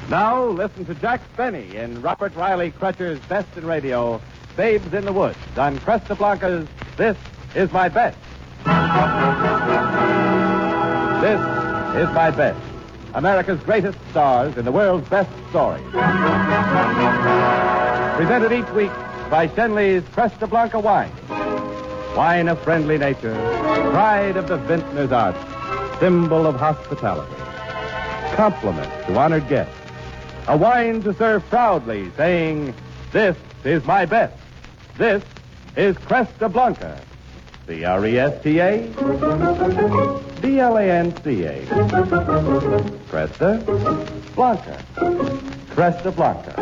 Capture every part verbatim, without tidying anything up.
Now, listen to Jack Benny in Robert Riley Crutcher's Best in Radio, Babes in the Woods, on Cresta Blanca's This Is My Best. This is My Best, America's greatest stars in the world's best stories. Presented each week by Shenley's Cresta Blanca wine. Wine of friendly nature, pride of the vintner's art, symbol of hospitality. Compliment to honored guests. A wine to serve proudly, saying, this is my best. This is Cresta Blanca. C R E S T A B L A N C A. Cresta Blanca. Cresta Blanca.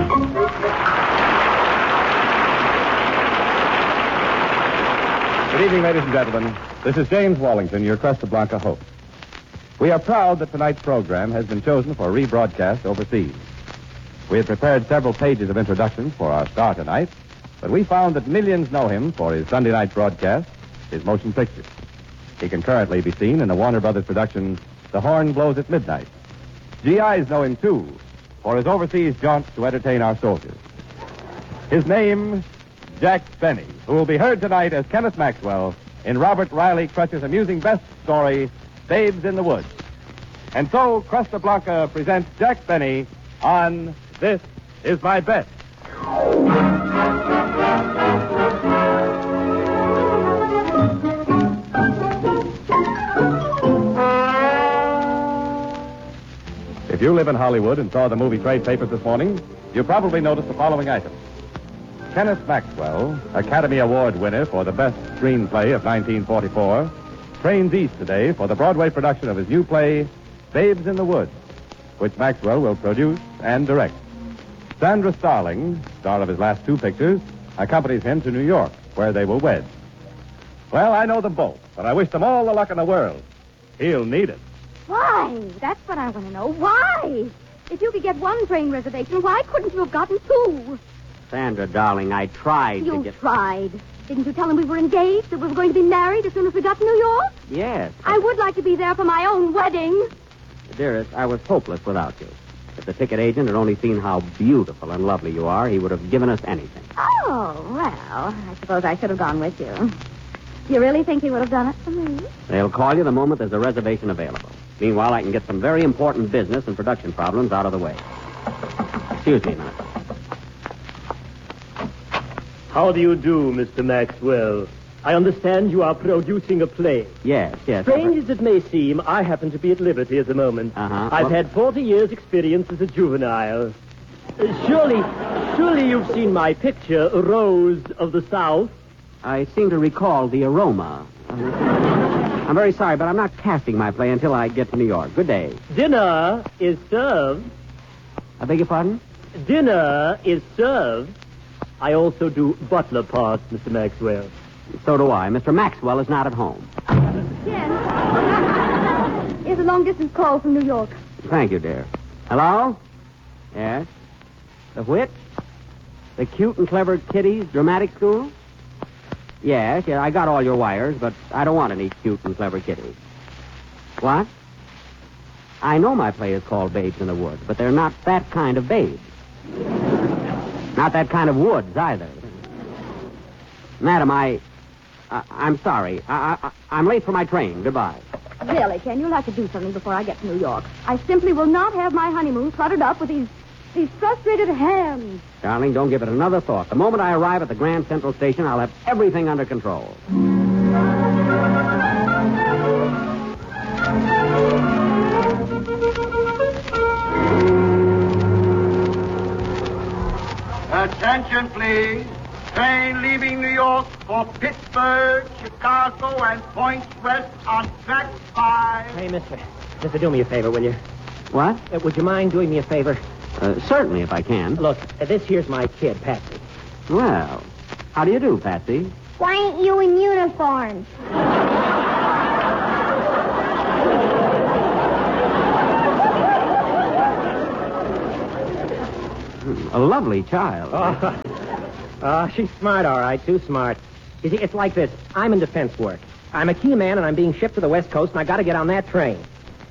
Good evening, ladies and gentlemen. This is James Wallington, your Cresta Blanca host. We are proud that tonight's program has been chosen for rebroadcast overseas. We had prepared several pages of introductions for our star tonight, but we found that millions know him for his Sunday night broadcast, his motion pictures. He can currently be seen in the Warner Brothers production, The Horn Blows at Midnight. G Is know him, too, for his overseas jaunts to entertain our soldiers. His name, Jack Benny, who will be heard tonight as Kenneth Maxwell in Robert Riley Crutcher's amusing best story, Babes in the Woods. And so, Cresta Blanca presents Jack Benny on This Is My Best. If you live in Hollywood and saw the movie trade papers this morning, you probably noticed the following items. Kenneth Maxwell, Academy Award winner for the best screenplay of nineteen forty-four, trains east today for the Broadway production of his new play, Babes in the Woods, which Maxwell will produce and direct. Sandra Starling, star of his last two pictures, accompanies him to New York, where they will wed. Well, I know them both, but I wish them all the luck in the world. He'll need it. Why? That's what I want to know. Why? If you could get one train reservation, why couldn't you have gotten two? Sandra, darling, I tried you to get... You tried. Didn't you tell him we were engaged, that we were going to be married as soon as we got to New York? Yes. I would like to be there for my own wedding. Dearest, I was hopeless without you. If the ticket agent had only seen how beautiful and lovely you are, he would have given us anything. Oh, well, I suppose I should have gone with you. You really think he would have done it for me? They'll call you the moment there's a reservation available. Meanwhile, I can get some very important business and production problems out of the way. Excuse me a minute. How do you do, Mister Maxwell? I understand you are producing a play. Yes, yes. Strange as it may seem, I happen to be at liberty at the moment. Uh-huh. I've Well- had forty years' experience as a juvenile. Uh, surely, surely you've seen my picture, Rose of the South. I seem to recall the aroma. Uh, I'm very sorry, but I'm not casting my play until I get to New York. Good day. Dinner is served. I beg your pardon? Dinner is served. I also do butler parts, Mister Maxwell. So do I. Mister Maxwell is not at home. Yes. Here's a long-distance call from New York. Thank you, dear. Hello? Yes? The which? The Cute and Clever Kitties Dramatic School? Yes, yeah, I got all your wires, but I don't want any cute and clever kitties. What? I know my play is called Babes in the Woods, but they're not that kind of babes. Not that kind of woods, either. Madam, I... I I'm sorry. I, I, I'm late for my train. Goodbye. Really, Ken, you'll have to do something before I get to New York. I simply will not have my honeymoon cluttered up with these... these frustrated hands. Darling, don't give it another thought. The moment I arrive at the Grand Central Station, I'll have everything under control. Attention, please. Train leaving New York for Pittsburgh, Chicago, and points west on track five. Hey, mister. Mister, do me a favor, will you? What? Uh, would you mind doing me a favor? Uh, certainly, if I can. Look, uh, this here's my kid, Patsy. Well, how do you do, Patsy? Why ain't you in uniform? A lovely child. Oh, uh, she's smart, all right, too smart. You see, it's like this. I'm in defense work. I'm a key man, and I'm being shipped to the West Coast, and I got to get on that train.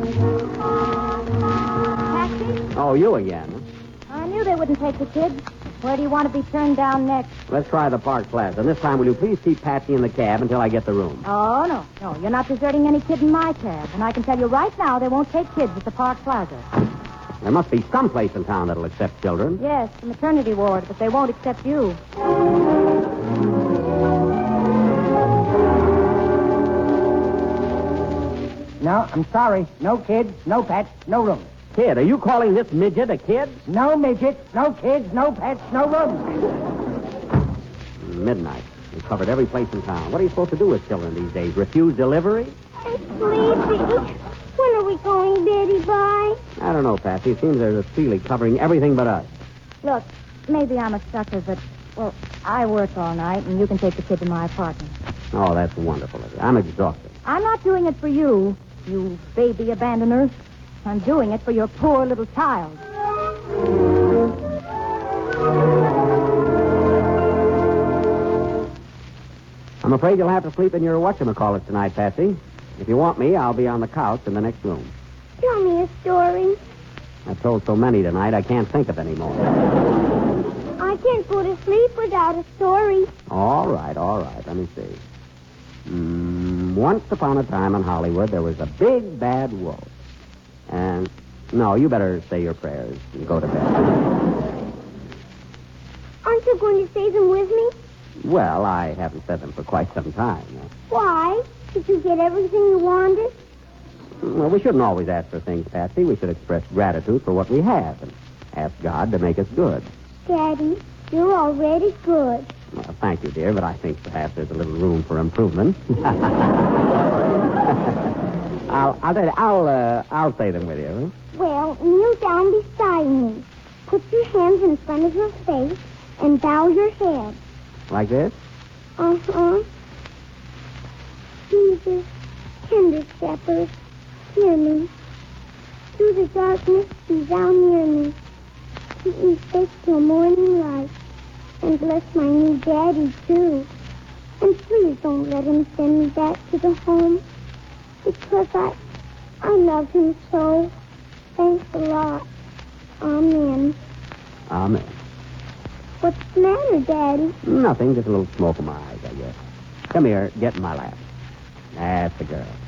Thank you. Oh, you again. I knew they wouldn't take the kids. Where do you want to be turned down next? Let's try the Park Plaza. And this time, will you please keep Patsy in the cab until I get the room? Oh, no. No, you're not deserting any kid in my cab. And I can tell you right now they won't take kids at the Park Plaza. There must be some place in town that'll accept children. Yes, the maternity ward, but they won't accept you. No, I'm sorry. No kids, no pets, no rooms. Kid, are you calling this midget a kid? No midgets, no kids, no pets, no rooms. Midnight. We've covered every place in town. What are you supposed to do with children these days? Refuse delivery? I'm sleepy. When are we going, Betty? Bye. I don't know, Patsy. It seems there's a Seeley covering everything but us. Look, maybe I'm a sucker, but, well, I work all night, and you can take the kid to my apartment. Oh, that's wonderful of you. I'm exhausted. I'm not doing it for you, you baby abandoner. I'm doing it for your poor little child. I'm afraid you'll have to sleep in your whatchamacallit tonight, Patsy. If you want me, I'll be on the couch in the next room. Tell me a story. I've told so many tonight, I can't think of any more. I can't go to sleep without a story. All right, all right. Let me see. Mm, once upon a time in Hollywood, there was a big, bad wolf. And, no, you better say your prayers and go to bed. Aren't you going to say them with me? Well, I haven't said them for quite some time. Why? Did you get everything you wanted? Well, we shouldn't always ask for things, Patsy. We should express gratitude for what we have and ask God to make us good. Daddy, you're already good. Well, thank you, dear, but I think perhaps there's a little room for improvement. I'll, I'll, tell you, I'll, uh, I'll say them with you. Well, kneel down beside me. Put your hands in front of your face and bow your head. Like this? Uh-huh. Jesus, tender shepherd, hear me. Through the darkness, be thou near me. Keep me safe till morning light. And bless my new daddy, too. And please don't let him send me back to the home. Because I, I love him so. Thanks a lot. Amen. Amen. What's the matter, Daddy? Nothing, just a little smoke in my eyes, I guess. Come here, get in my lap. That's the girl.